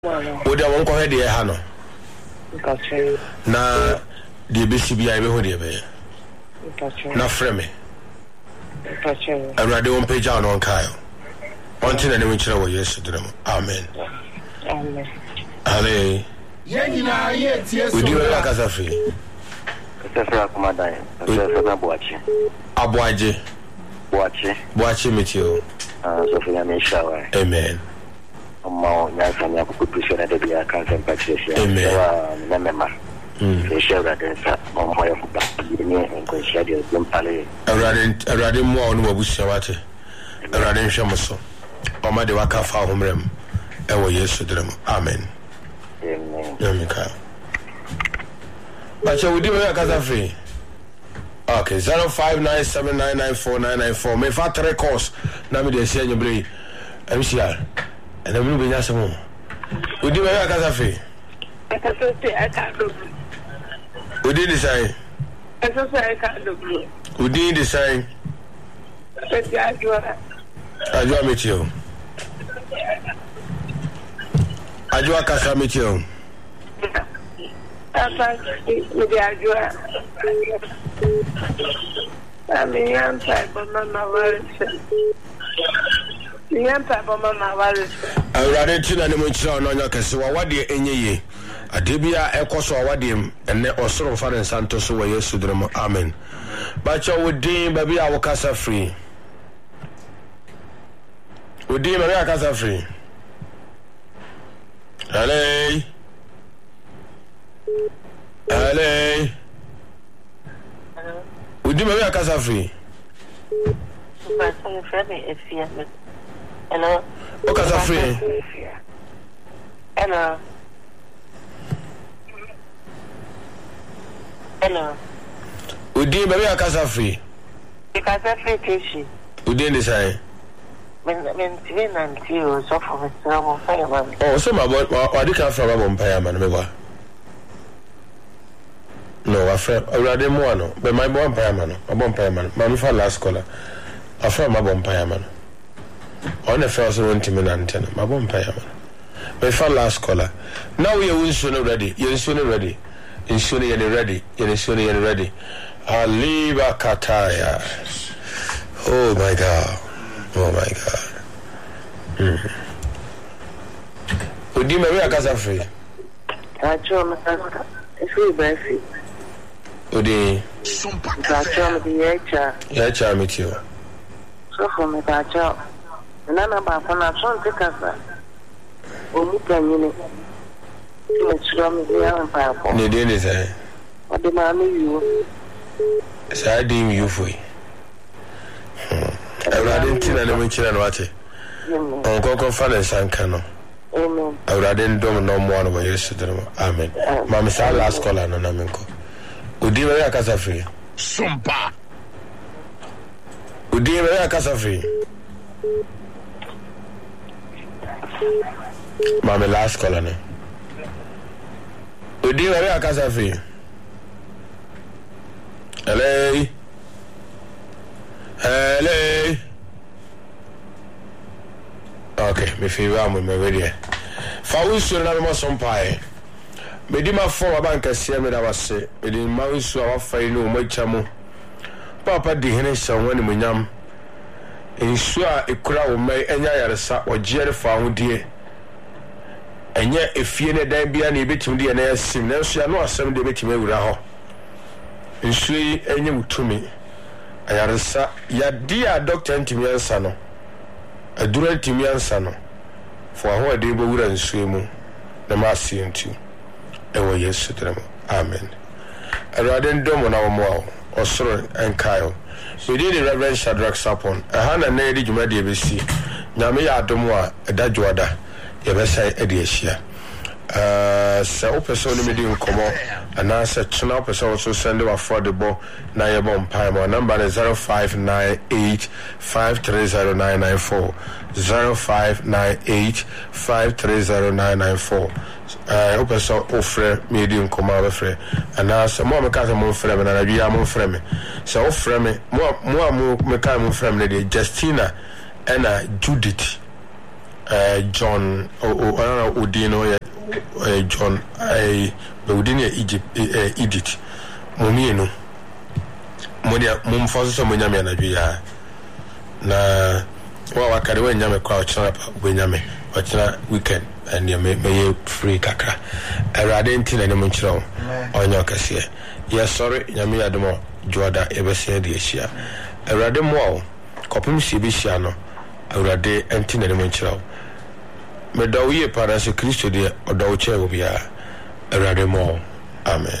Oda won ko hede ha no. Na de besi bia be ho de be. Na freme. Awurade won pagya no nkae. Onti na ne nkyere wo Yesu drum. Amen. Amen. Ale. Yenina ye tie so. Udi wa kasafi. Kasafi akomadan. Kasafi na boachi. Aboaje. Boachi metio. So for me shower. Amen. Amma ya sanya ku kushira da biya kan san patricia. Amen. Na mema. Shewra da sa mo ya ku ba ni en ko shade dum pale. Awurade mo onu wabusia wate. Awurade nhwemoso. Oma de waka fa homrem. Ewo Yesu drum. Amen. Amen. Amen. Bacha udi wa kasafi. Okay, 0597994994. Me fa 3 course na me de sia nyebre MCR. And I'm moving as a woman. We do a cafe. We did decide. We did decide. I do meet you. I do a casa meet you. I'm a young type of mama. I rather tell any much on your castle. What dear any ye? A debia echoes or wadium, and also for and Santos were yes to them. Amen. But you would deem baby our casa free. Would deem a casa free. Alley. Alley. Would deem a casa free. Hello. Okay, so free. Hello. Hello. Udi baby akasa free. Because free tishi. Udi ndi sai. Men nanti o so for me so fireman. Oh, so my boy, what do you from fireman me wa? No, I friend. Already mo no. But my bomb fireman. My bomb fireman. My for last caller. I from my bomb fireman. On the first one to me antenna. My bomb fireman. My for last caller. Now we are soon ready. You're soon ready. In soon you're ready. You're soon you're ready. Aliba Kataya. Oh my God. Oh my God. Udi me we akasa free. Acho masaka. Free by free. Udi. Acho me yecha. Yecha meet you. So for me acho. Nana ba fana son tikasa. Omu kanyine. Me chiro me ya mpa po. Ne dey say. Odi ma me you. Say dey you for. Awurade ntina ne munchira no wate. Onko fa ne sanka no. Amen. Awurade ndom no mo no Yesu drum. Amen. Ma me say last caller no na menko. Udi we akasa free. Sumpa. Udi we akasa free. Ma me last caller no. Udi we akasa free. Hello. Hello. Okay, me feel I'm with my radio. Fawusu na me so mpae. Me di ma fo abanka sia me da wase. Me di ma wusu a wafai no mo chamu. Papa di hene sha wani munyam. Ensu a ekura wo mai enya yaresa ogere fa hodie. Enya efie ne dan bia na ebetim de na yasim. Na nso ya no asem de betim awura ho. Ensu yi enya mutumi. Ayaresa ya dia doctor ntimi ansa no. Adura ntimi ansa no. For ho de bo wura nsu mu na ma asientu. Ewo Yesu drum. Amen. Awurade ndomo na wo mo osoro enkayo. We did the Reverend Shadrach Sapon. Hana na edi dwuma de besi. Nyame ya adomo a edadwoada ye besa edi ahia. Se opeso ni medi nkomo ana se tuna opeso so send wa affordable na ye bom pai mo number is 0598530994 0598530994 opeso ofre medi nkomo abefre ana se mo meka se mo frɛ me na wi am frɛ me se ofre me mo meka mo frɛ me de Justina ena Judith John Udino John Udino Egypt Mumienu Monia Mumfoso Munyame na Juya na wakari wenyame kwa ochana wenyame ochana weekend and you may free kakra erade ntina ne munchiro onyo kase yes sorry nyame yadomo joda ebese de ehia erade mo kopim si bi hia no erade ntina ne munchiro medawiye para se Kristo de odawo che obia erade mo amen.